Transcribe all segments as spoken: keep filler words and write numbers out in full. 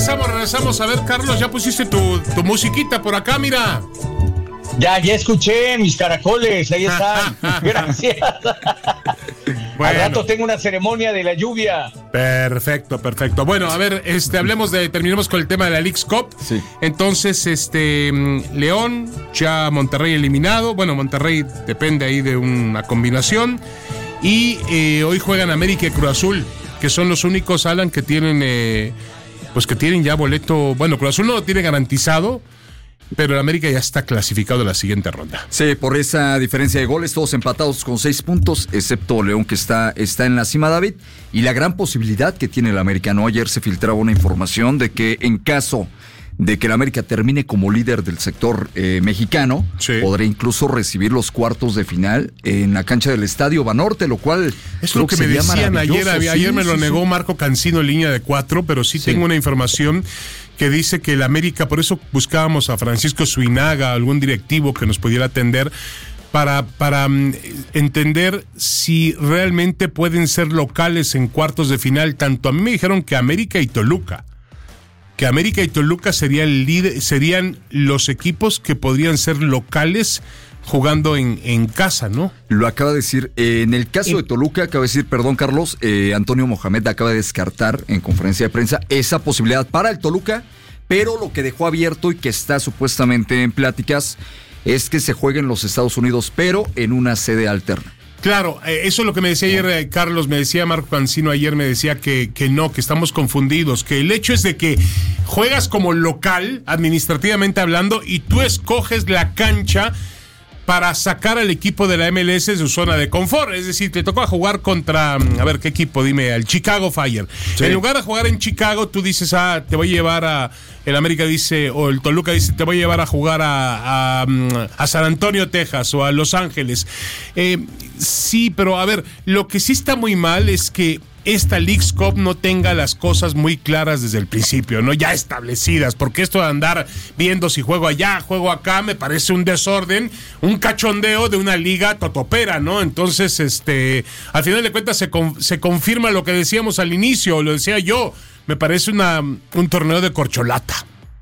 regresamos, regresamos. A ver, Carlos, ya pusiste tu, tu musiquita por acá, mira. Ya, ya escuché mis caracoles, ahí están. Gracias. Bueno. Al rato tengo una ceremonia de la lluvia. Perfecto, perfecto. Bueno, a ver, este, hablemos de, terminemos con el tema de la Leagues Cup. Sí. Entonces, este, León, ya Monterrey eliminado. Bueno, Monterrey depende ahí de una combinación. Y eh, hoy juegan América y Cruz Azul, que son los únicos, Alan, que tienen, eh, pues que tienen ya boleto. Bueno, Cruz Azul no lo tiene garantizado, pero el América ya está clasificado a la siguiente ronda. Sí, por esa diferencia de goles, todos empatados con seis puntos, excepto León, que está, está en la cima, David. Y la gran posibilidad que tiene el América, ¿no? Ayer se filtraba una información de que en caso de que el América termine como líder del sector eh, mexicano, sí, podría incluso recibir los cuartos de final en la cancha del Estadio Banorte, lo cual es lo que, que me decían ayer. Sí, ayer me lo sí, negó sí. Marco Cancino en línea de cuatro, pero sí, sí tengo una información que dice que el América, por eso buscábamos a Francisco Suinaga, algún directivo que nos pudiera atender, para, para um, entender si realmente pueden ser locales en cuartos de final. Tanto a mí me dijeron que América y Toluca, que América y Toluca sería el líder, serían los equipos que podrían ser locales jugando en, en casa, ¿no? Lo acaba de decir, eh, en el caso de Toluca, acaba de decir, perdón Carlos, eh, Antonio Mohamed acaba de descartar en conferencia de prensa esa posibilidad para el Toluca, pero lo que dejó abierto y que está supuestamente en pláticas es que se juegue en los Estados Unidos, pero en una sede alterna. Claro, eh, eso es lo que me decía ayer eh, Carlos, me decía Marco Cancino ayer, me decía que, que no, que estamos confundidos, que el hecho es de que juegas como local, administrativamente hablando, y tú escoges la cancha para sacar al equipo de la M L S de su zona de confort. Es decir, te tocó jugar contra, a ver, ¿qué equipo? Dime, al Chicago Fire. Sí. En lugar de jugar en Chicago, tú dices, ah, te voy a llevar a... El América dice, o el Toluca dice, te voy a llevar a jugar a, a, a San Antonio, Texas, o a Los Ángeles. Eh, sí, pero a ver, lo que sí está muy mal es que esta Leagues Cup no tenga las cosas muy claras desde el principio, ¿no? Ya establecidas, porque esto de andar viendo si juego allá, juego acá, me parece un desorden, un cachondeo de una liga totopera, ¿no? Entonces, este, al final de cuentas se, con, se confirma lo que decíamos al inicio, lo decía yo, me parece una, un torneo de corcholata.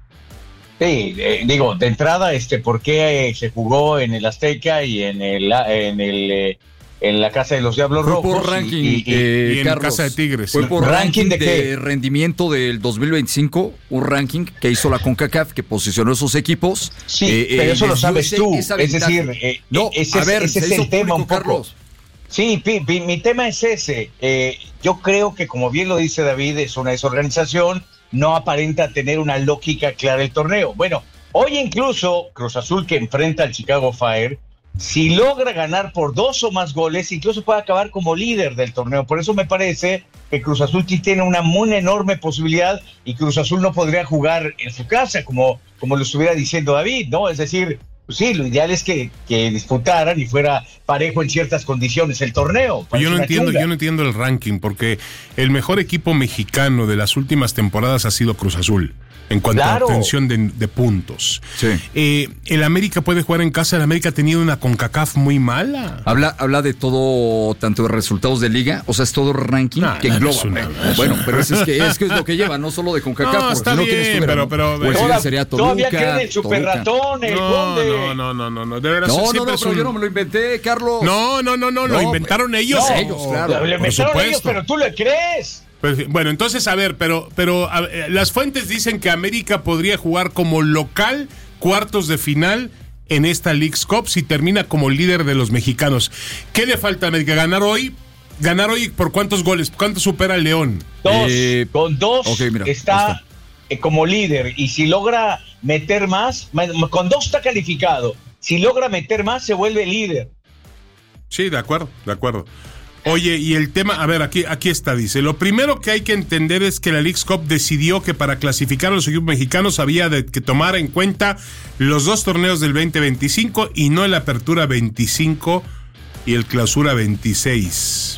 Sí, eh, digo, de entrada, este, ¿por qué eh, se jugó en el Azteca y en el, en el eh, en la casa de los Diablos fue Rojos? Por ranking, y, y, eh, y en Carlos, casa de Tigres. Fue por ranking, ranking de, de rendimiento del dos mil veinticinco, un ranking que hizo la CONCACAF, que posicionó esos equipos. Sí, eh, pero eh, eso lo sabes tú. Es decir, eh, no, ese, a ver, ese es el público, tema un poco. Carlos. Sí, pi, pi, mi tema es ese. Eh, yo creo que, como bien lo dice David, es una desorganización, no aparenta tener una lógica clara el torneo. Bueno, hoy incluso Cruz Azul, que enfrenta al Chicago Fire, si logra ganar por dos o más goles, incluso puede acabar como líder del torneo. Por eso me parece que Cruz Azul tiene una muy enorme posibilidad y Cruz Azul no podría jugar en su casa, como, como lo estuviera diciendo David, ¿no? Es decir, pues sí, lo ideal es que, que disputaran y fuera parejo en ciertas condiciones el torneo. Yo no entiendo, yo no entiendo el ranking, porque el mejor equipo mexicano de las últimas temporadas ha sido Cruz Azul. En cuanto claro. a obtención de, de puntos. Sí. Eh, el América puede jugar en casa. El América ha tenido una CONCACAF muy mala. Habla, habla de todo, tanto de resultados de liga, o sea, es todo ranking no, que no, engloba. Es una, es bueno, pero es, es, que, es que es lo que lleva, no solo de CONCACAF. No, está no, bien, estuviera, pero... ¿no? pero pues toda, sería Toluca, todavía creen el super ratón, el no, conde. No, no, no, no, no, de veras. No, no, no, pero un... yo no me lo inventé, Carlos. No, no, no, no, no lo inventaron ellos. No, ellos, claro. Lo inventaron ellos, pero tú le crees. Pues, bueno, entonces, a ver, pero, pero a, las fuentes dicen que América podría jugar como local cuartos de final en esta Leagues Cup si termina como líder de los mexicanos. ¿Qué le falta a América? ¿Ganar hoy? ¿Ganar hoy por cuántos goles? ¿Cuánto supera el León? Dos. Eh, con dos okay, mira, está, está. Eh, como líder. Y si logra meter más, con dos está calificado. Si logra meter más, se vuelve líder. Sí, de acuerdo, de acuerdo. Oye, y el tema, a ver, aquí, aquí está, dice, lo primero que hay que entender es que la Leagues Cup decidió que para clasificar a los equipos mexicanos había de, que tomar en cuenta los dos torneos del veinte veinticinco y no el Apertura veinticinco y el Clausura veintiséis.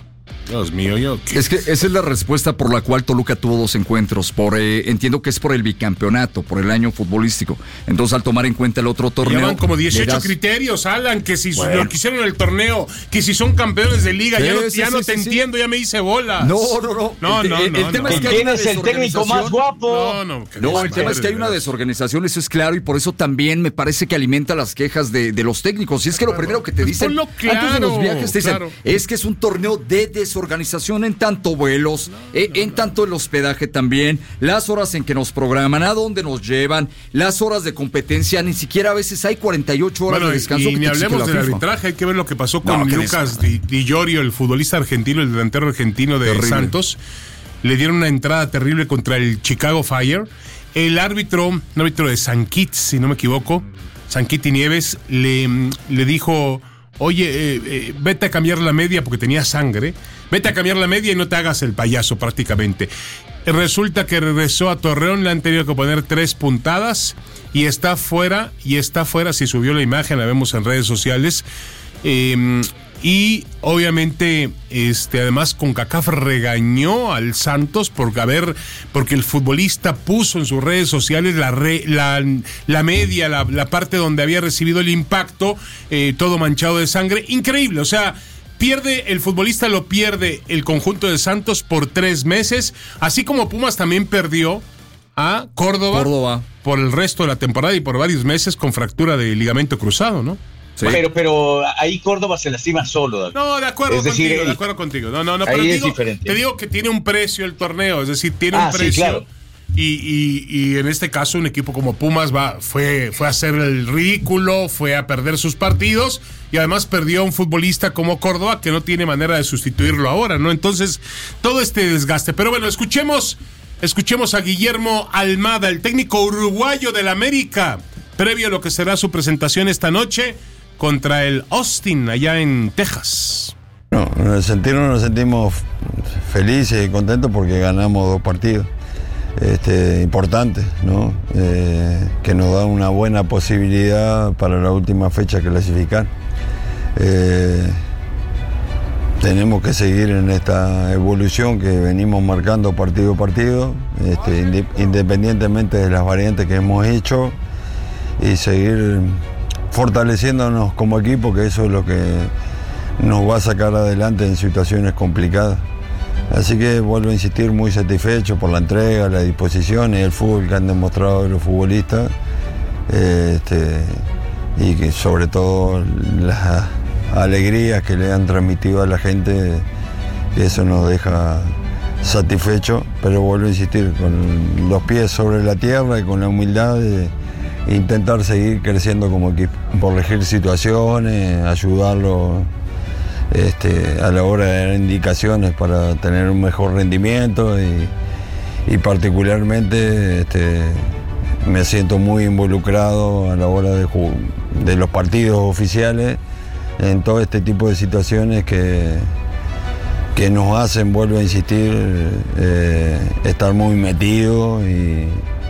Dios mío, yo. ¿qué? Es que esa es la respuesta por la cual Toluca tuvo dos encuentros. Por eh, entiendo que es por el bicampeonato, por el año futbolístico. Entonces, al tomar en cuenta el otro torneo. Llevan como dieciocho das... criterios, Alan, que si bueno. lo que hicieron en el torneo, que si son campeones de liga, Sí, ya no, sí, ya sí, no sí, te sí. entiendo, ya me hice bolas. No, no, no. No, el, no, el, no, el tema no. es que hay ¿Quién una es el técnico más guapo? No, no. No, el tema es que hay una desorganización, eso es claro, y por eso también me parece que alimenta las quejas de, de los técnicos. Y es que lo primero que te Pues dicen ponlo claro, antes de los viajes te dicen, claro. es que es un torneo de desorganización en tanto vuelos, no, eh, no, en no. tanto el hospedaje también, las horas en que nos programan, a dónde nos llevan, las horas de competencia, ni siquiera a veces hay cuarenta y ocho horas bueno, de descanso. Y que ni te hablemos del FIFA. arbitraje, hay que ver lo que pasó con No, Lucas Di, Di Llorio, el futbolista argentino, el delantero argentino de Terrible. Santos. Le dieron una entrada terrible contra el Chicago Fire. El árbitro, un árbitro de San Kitts, si no me equivoco, San Kitts y Nieves, le, le dijo, oye, eh, eh, vete a cambiar la media porque tenía sangre, vete a cambiar la media y no te hagas el payaso prácticamente. Resulta que regresó a Torreón, le han tenido que poner tres puntadas y está fuera, y está fuera, si subió la imagen, la vemos en redes sociales, eh, y obviamente, este, además CONCACAF regañó al Santos por haber, porque el futbolista puso en sus redes sociales la re, la, la media, la, la parte donde había recibido el impacto, eh, todo manchado de sangre. Increíble, o sea, pierde, el futbolista lo pierde el conjunto de Santos por tres meses, así como Pumas también perdió a Córdoba, Córdoba por el resto de la temporada y por varios meses con fractura de ligamento cruzado, ¿no? Sí. Pero, pero ahí Córdoba se lastima solo, David. No, de acuerdo es contigo, decir, de acuerdo contigo. No, no, no, ahí pero es digo, diferente. Te digo que tiene un precio el torneo, es decir, tiene ah, un precio. Sí, claro. Y, y, y en este caso un equipo como Pumas va, fue, fue a hacer el ridículo, fue a perder sus partidos y además perdió a un futbolista como Córdoba que no tiene manera de sustituirlo ahora, ¿no? Entonces, todo este desgaste. Pero bueno, escuchemos, escuchemos a Guillermo Almada, el técnico uruguayo del América, previo a lo que será su presentación esta noche contra el Austin, allá en Texas. No, en el sentido nos sentimos felices y contentos porque ganamos dos partidos este, importantes, ¿no? Eh, que nos dan una buena posibilidad para la última fecha clasificar. Eh, tenemos que seguir en esta evolución que venimos marcando partido a partido, este, independientemente de las variantes que hemos hecho, y seguir fortaleciéndonos como equipo, que eso es lo que nos va a sacar adelante en situaciones complicadas. Así que vuelvo a insistir, muy satisfecho por la entrega, la disposición y el fútbol que han demostrado los futbolistas, este, y que sobre todo las alegrías que le han transmitido a la gente, eso nos deja satisfechos, pero vuelvo a insistir, con los pies sobre la tierra y con la humildad de intentar seguir creciendo como equipo, corregir situaciones, ayudarlo este, a la hora de dar indicaciones para tener un mejor rendimiento y, y particularmente este, me siento muy involucrado a la hora de, de los partidos oficiales en todo este tipo de situaciones que, que nos hacen, vuelvo a insistir, eh, estar muy metidos y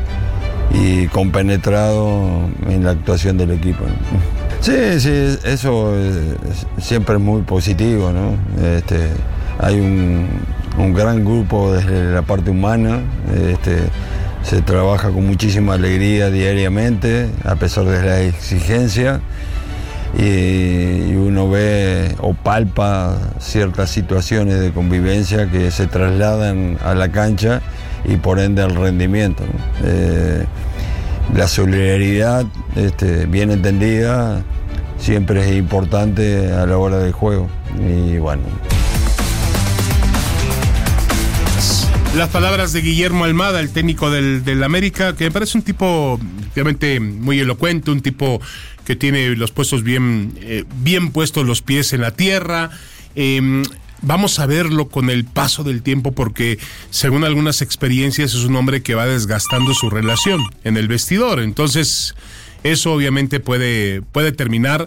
y compenetrado en la actuación del equipo. Sí, sí, eso es, siempre es muy positivo, ¿no? Este, hay un, un gran grupo desde la parte humana, este, se trabaja con muchísima alegría diariamente, a pesar de la exigencia, y, y uno ve o palpa ciertas situaciones de convivencia que se trasladan a la cancha y por ende al rendimiento, ¿no? Eh, la solidaridad este, bien entendida siempre es importante a la hora del juego y bueno. Las palabras de Guillermo Almada, el técnico del, del América, que me parece un tipo realmente muy elocuente, un tipo que tiene los puestos bien, eh, bien puestos los pies en la tierra. Eh, Vamos a verlo con el paso del tiempo porque, según algunas experiencias, es un hombre que va desgastando su relación en el vestidor. Entonces, eso obviamente puede, puede terminar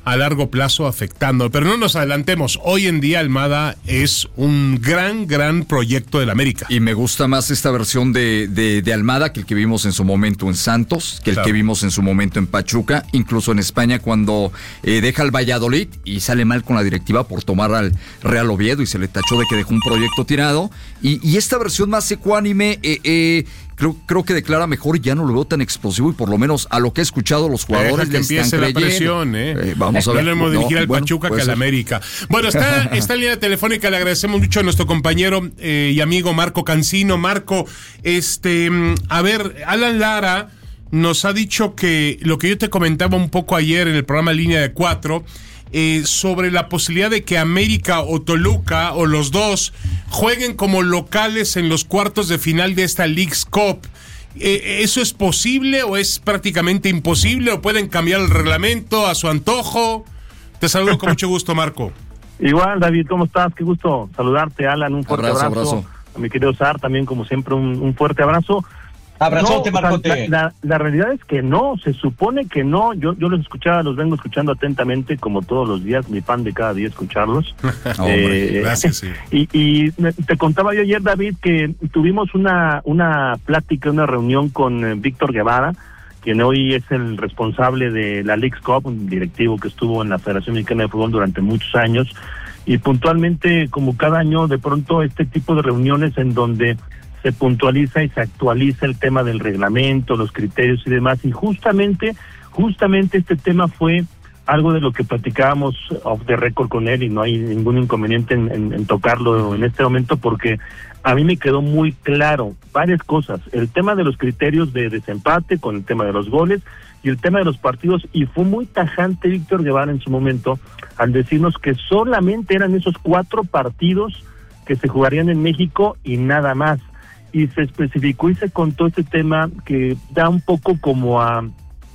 a largo plazo afectando. Pero no nos adelantemos, hoy en día Almada es un gran, gran proyecto del América. Y me gusta más esta versión de, de, de Almada que el que vimos en su momento en Santos, que el claro. que vimos en su momento en Pachuca, incluso en España cuando eh, deja el Valladolid y sale mal con la directiva por tomar al Real Oviedo y se le tachó de que dejó un proyecto tirado. Y, y esta versión más ecuánime, eh, eh, Creo, creo que declara mejor y ya no lo veo tan explosivo y por lo menos a lo que he escuchado los jugadores que empiece la presión, ¿eh? eh vamos a ver. No le hemos no, dirigir al bueno, Pachuca que al América. Bueno, está, está en línea telefónica, le agradecemos mucho a nuestro compañero eh, y amigo Marco Cancino. Marco, este, a ver, Alan Lara nos ha dicho que lo que yo te comentaba un poco ayer en el programa Línea de Cuatro, Eh, sobre la posibilidad de que América o Toluca o los dos jueguen como locales en los cuartos de final de esta Leagues Cup. Eh, ¿Eso es posible o es prácticamente imposible o pueden cambiar el reglamento a su antojo? Te saludo con mucho gusto, Marco. Igual, David, ¿cómo estás? Qué gusto saludarte, Alan, un fuerte abrazo. abrazo. abrazo. A mi querido Sar, también como siempre un, un fuerte abrazo. Abrazote, no, Marcote. O sea, la, la, la realidad es que no, se supone que no. Yo yo los escuchaba, los vengo escuchando atentamente, como todos los días, mi pan de cada día escucharlos. oh, eh, gracias, sí. Y, y te contaba yo ayer, David, que tuvimos una, una plática, una reunión con eh, Víctor Guevara, quien hoy es el responsable de la Leagues Cup, un directivo que estuvo en la Federación Mexicana de Fútbol durante muchos años. Y puntualmente, como cada año, de pronto este tipo de reuniones en donde se puntualiza y se actualiza el tema del reglamento, los criterios y demás, y justamente, justamente este tema fue algo de lo que platicábamos off the record con él, y no hay ningún inconveniente en, en, en tocarlo en este momento, porque a mí me quedó muy claro varias cosas, el tema de los criterios de desempate, con el tema de los goles, y el tema de los partidos, y fue muy tajante Víctor Guevara en su momento, al decirnos que solamente eran esos cuatro partidos que se jugarían en México y nada más. Y se especificó y se contó este tema que da un poco como a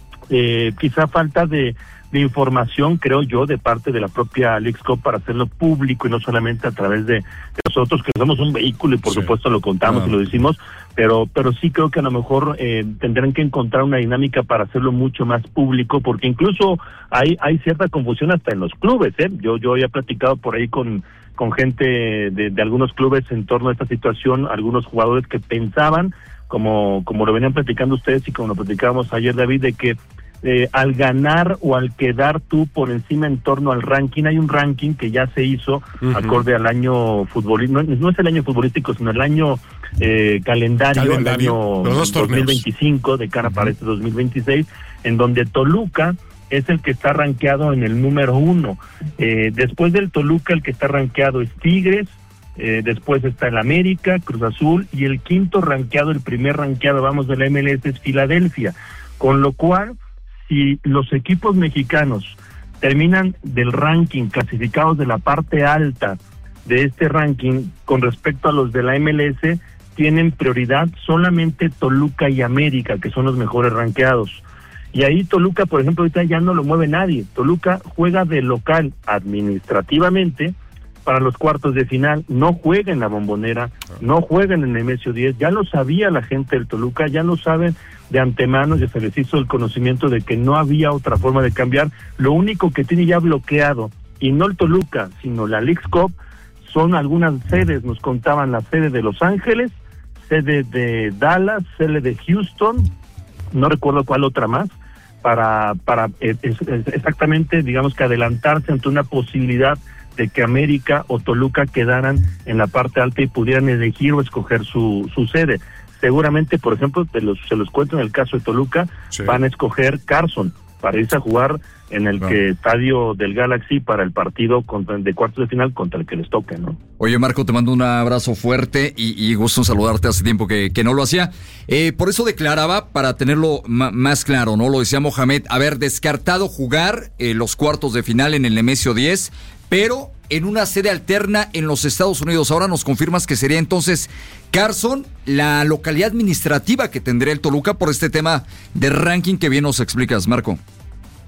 eh, quizá falta de, de información, creo yo, de parte de la propia Leagues Cup para hacerlo público y no solamente a través de, de nosotros, que somos un vehículo y por sí. supuesto lo contamos ah. y lo decimos, pero pero sí creo que a lo mejor eh, tendrán que encontrar una dinámica para hacerlo mucho más público, porque incluso hay hay cierta confusión hasta en los clubes, ¿eh? Yo, yo había platicado por ahí con con gente de, de algunos clubes en torno a esta situación, algunos jugadores que pensaban, como como lo venían platicando ustedes y como lo platicábamos ayer, David, de que eh, al ganar o al quedar tú por encima en torno al ranking, hay un ranking que ya se hizo uh-huh. acorde al año futbolístico, no, no es el año futbolístico, sino el año eh, calendario, calendario, el año dos mil veinticinco, de cara uh-huh. para este dos mil veintiséis, en donde Toluca es el que está rankeado en el número uno. Eh, después del Toluca, el que está rankeado es Tigres, eh, después está el América, Cruz Azul, y el quinto rankeado, el primer rankeado, vamos, de la M L S es Filadelfia. Con lo cual, si los equipos mexicanos terminan del ranking clasificados de la parte alta de este ranking con respecto a los de la M L S, tienen prioridad solamente Toluca y América, que son los mejores rankeados. Y ahí Toluca, por ejemplo, ahorita ya no lo mueve nadie. Toluca juega de local administrativamente para los cuartos de final, no juega en la Bombonera, no juega en el Nemesio diez, ya lo sabía la gente del Toluca, ya lo saben de antemano, ya se les hizo el conocimiento de que no había otra forma de cambiar. Lo único que tiene ya bloqueado, y no el Toluca, sino la Leagues Cup, son algunas sedes, nos contaban la sede de Los Ángeles, sede de Dallas, sede de Houston, no recuerdo cuál otra más, para para es, es, exactamente, digamos que adelantarse ante una posibilidad de que América o Toluca quedaran en la parte alta y pudieran elegir o escoger su, su sede. Seguramente, por ejemplo, te los, se los cuento en el caso de Toluca, sí. van a escoger Carson para irse a jugar en el no. que estadio del Galaxy para el partido contra, de cuartos de final contra el que les toque, ¿no? Oye, Marco, te mando un abrazo fuerte y, y gusto en saludarte, hace tiempo que, que no lo hacía. Eh, por eso declaraba, para tenerlo ma, más claro, ¿no? Lo decía Mohamed, haber descartado jugar eh, los cuartos de final en el Nemesio diez, pero en una sede alterna en los Estados Unidos. Ahora nos confirmas que sería entonces Carson, la localidad administrativa que tendría el Toluca por este tema de ranking que bien nos explicas, Marco.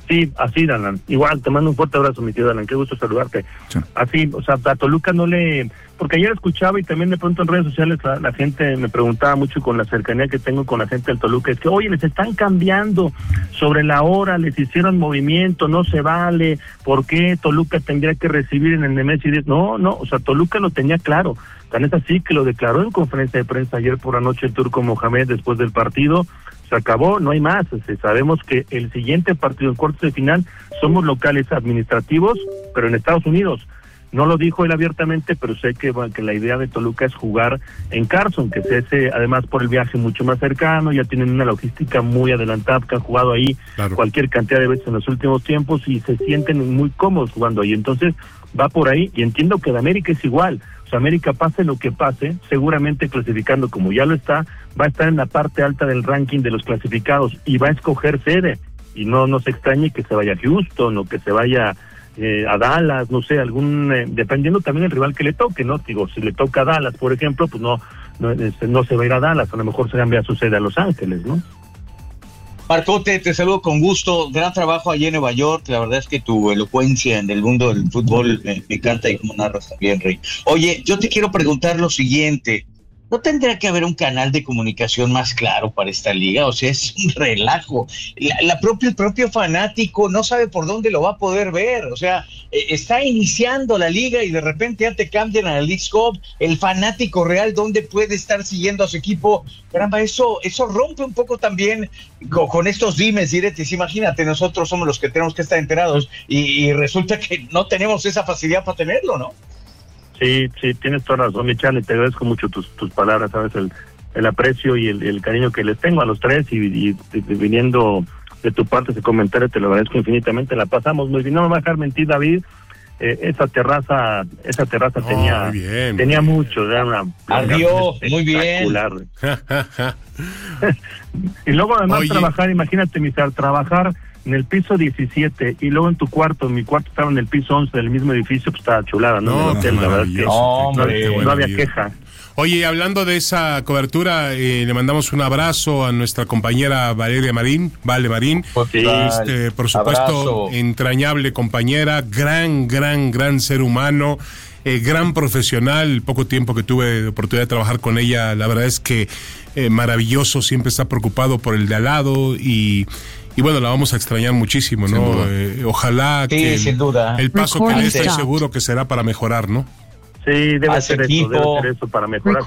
Sí, así, Alan. Igual, te mando un fuerte abrazo, mi tío Alan. Qué gusto saludarte. Sí. Así, o sea, a Toluca no le... Porque ayer escuchaba y también de pronto en redes sociales la, la gente me preguntaba mucho con la cercanía que tengo con la gente del Toluca. Es que, oye, les están cambiando sobre la hora, les hicieron movimiento, no se vale. ¿Por qué Toluca tendría que recibir en el Nemesio? No, no, o sea, Toluca lo tenía claro. Tan es así que lo declaró en conferencia de prensa ayer por la noche el Turco Mohamed después del partido. Se acabó, no hay más. O sea, sabemos que el siguiente partido en cuartos de final somos locales administrativos, pero en Estados Unidos. No lo dijo él abiertamente, pero sé que, bueno, que la idea de Toluca es jugar en Carson, que es ese, además por el viaje mucho más cercano, ya tienen una logística muy adelantada, que han jugado ahí claro. cualquier cantidad de veces en los últimos tiempos y se sienten muy cómodos jugando ahí. Entonces va por ahí y entiendo que de América es igual. O sea, América pase lo que pase, seguramente clasificando como ya lo está, va a estar en la parte alta del ranking de los clasificados y va a escoger sede. Y no nos extrañe que se vaya a Houston o que se vaya eh, a Dallas, no sé, algún eh, dependiendo también del rival que le toque, ¿no? Digo, si le toca a Dallas, por ejemplo, pues no no, este, no se va a ir a Dallas, a lo mejor se cambia su sede a Los Ángeles, ¿no? Marcote, te saludo con gusto, gran trabajo allí en Nueva York, la verdad es que tu elocuencia en el mundo del fútbol eh, me encanta y como narras también, Rey. Oye, yo te quiero preguntar lo siguiente, ¿no tendría que haber un canal de comunicación más claro para esta liga? O sea, es un relajo. La, la propio, el propio fanático no sabe por dónde lo va a poder ver. O sea, eh, está iniciando la liga y de repente ya te cambian a la Leagues Cup. El fanático real, ¿dónde puede estar siguiendo a su equipo? Caramba, eso, eso rompe un poco también con, con estos dimes, diretes. Imagínate, nosotros somos los que tenemos que estar enterados y, y resulta que no tenemos esa facilidad para tenerlo, ¿no? Sí, sí, tienes toda razón, Michal, y te agradezco mucho tus tus palabras, sabes, el, el aprecio y el, el cariño que les tengo a los tres y, y, y viniendo de tu parte ese comentario, te lo agradezco infinitamente, la pasamos muy bien. No me va a dejar mentir, David, eh, esa terraza, esa terraza oh, tenía bien, tenía bien. mucho, era una adiós, muy bien. Y luego además Oye. trabajar, imagínate, Michal, trabajar en el piso diecisiete y luego en tu cuarto, mi cuarto estaba en el piso once del mismo edificio, pues estaba chulada, ¿no? No, hotel, la verdad que no, no, no había queja. Oye, hablando de esa cobertura, eh, le mandamos un abrazo a nuestra compañera Valeria Marín, Vale Marín, sí, este, por supuesto, abrazo. Entrañable compañera, gran, gran, gran ser humano, eh, gran profesional. Poco tiempo que tuve oportunidad de trabajar con ella, la verdad es que eh, maravilloso, siempre está preocupado por el de al lado y Y bueno, la vamos a extrañar muchísimo, ¿no? Eh, ojalá sí, que sin duda. el paso que le estoy seguro que será para mejorar, ¿no? Sí, debe ser eso, debe ser eso para mejorar.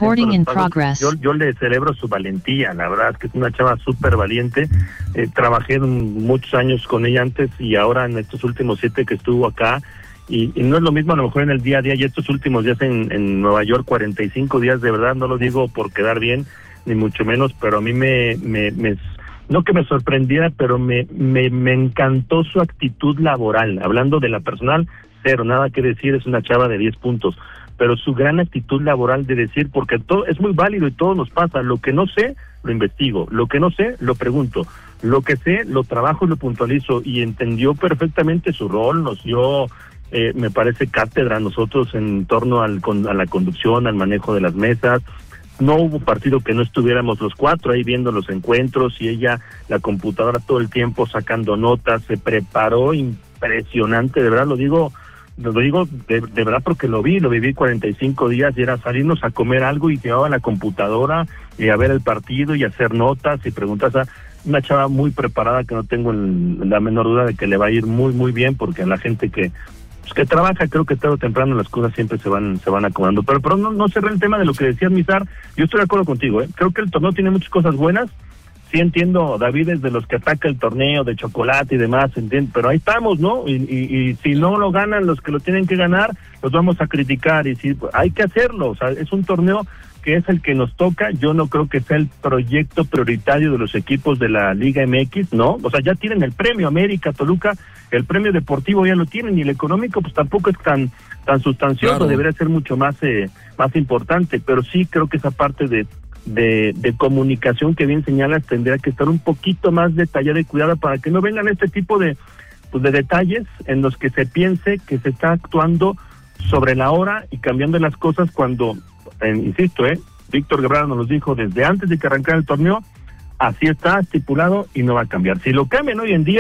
Yo, yo le celebro su valentía, la verdad es que es una chava súper valiente. Eh, trabajé muchos años con ella antes y ahora en estos últimos siete que estuvo acá. Y, y no es lo mismo a lo mejor en el día a día y estos últimos días en, en Nueva York, cuarenta y cinco días, de verdad, no lo digo por quedar bien, ni mucho menos, pero a mí me... me, me no que me sorprendiera, pero me, me me encantó su actitud laboral. Hablando de la personal, cero, nada que decir, es una chava de diez puntos. Pero su gran actitud laboral de decir, porque todo es muy válido y todo nos pasa, lo que no sé, lo investigo, lo que no sé, lo pregunto, lo que sé, lo trabajo y lo puntualizo, y entendió perfectamente su rol, nos dio, eh, me parece, cátedra a nosotros en torno al con, a la conducción, al manejo de las mesas. No hubo partido que no estuviéramos los cuatro ahí viendo los encuentros y ella, la computadora todo el tiempo sacando notas, se preparó impresionante, de verdad lo digo, lo digo de, de verdad porque lo vi, lo viví cuarenta y cinco días y era salirnos a comer algo y llevaba la computadora y a ver el partido y hacer notas y preguntas. A una chava muy preparada que no tengo el, la menor duda de que le va a ir muy muy bien, porque a la gente que pues que trabaja, creo que tarde o temprano las cosas siempre se van se van acomodando. Pero pero no, no cerré el tema de lo que decías, Mizar. Yo estoy de acuerdo contigo, ¿eh? Creo que el torneo tiene muchas cosas buenas. Sí entiendo, David es de los que ataca el torneo de chocolate y demás, entiendo, pero ahí estamos, ¿no? Y, y, y si no lo ganan los que lo tienen que ganar, los vamos a criticar. Y si hay que hacerlo, o sea, es un torneo que es el que nos toca. Yo no creo que sea el proyecto prioritario de los equipos de la Liga M X, ¿no? O sea, ya tienen el premio América, Toluca, el premio deportivo ya lo tienen, y el económico pues tampoco es tan tan sustancioso, claro. Debería ser mucho más eh, más importante, pero sí creo que esa parte de, de de comunicación que bien señalas tendría que estar un poquito más detallada y cuidada para que no vengan este tipo de pues, de detalles en los que se piense que se está actuando sobre la hora y cambiando las cosas cuando, eh, insisto, eh, Víctor Guevara nos lo dijo desde antes de que arrancara el torneo, así está estipulado y no va a cambiar. Si lo cambian hoy en día,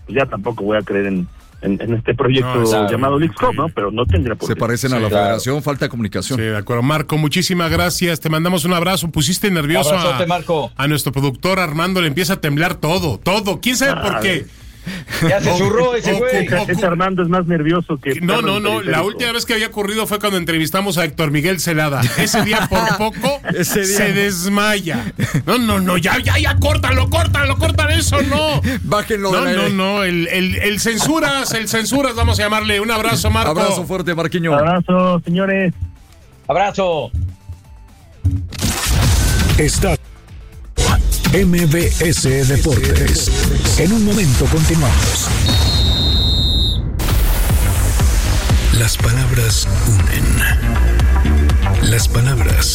pues ya tampoco voy a creer en, en, en este proyecto No, claro, llamado Leagues Cup, ¿no? sí. Pero no tendría por Se qué. parecen Sí, a la claro. federación, falta de comunicación. Sí, de acuerdo. Marco, muchísimas gracias. Te mandamos un abrazo. Pusiste nervioso Abrazote, a, Marco. a nuestro productor Armando. Le empieza a temblar todo, todo. ¿Quién sabe por qué? Ya se zurró ese O- güey. o- Ese Armando es más nervioso que... No, Carlos no, no. La Periférico. última vez que había ocurrido fue cuando entrevistamos a Héctor Miguel Celada. Ese día por poco Ese día. se desmaya. No, no, no. Ya, ya, ya. Córtalo, córtalo, córtalo eso, no. Bájenlo No, del no, aire. no. El, el, el censuras, el censuras, vamos a llamarle. Un abrazo, Marco. Abrazo fuerte, Marquiño. Abrazo, señores. Abrazo. Está M B S Deportes. En un momento continuamos. Las palabras unen. Las palabras